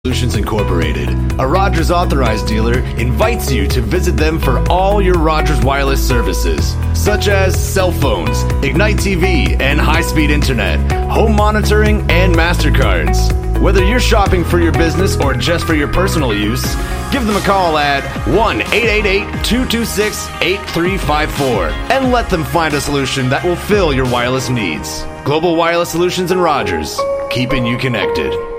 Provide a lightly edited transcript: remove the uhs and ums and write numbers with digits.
Solutions Incorporated, a Rogers authorized dealer, invites you to visit them for all your Rogers wireless services, such as cell phones, Ignite TV and high-speed internet, home monitoring, and MasterCards. Whether you're shopping for your business or just for your personal use, give them a call at 1-888-226-8354 and let them find a solution that will fill your wireless needs. Global Wireless Solutions and Rogers, keeping you connected.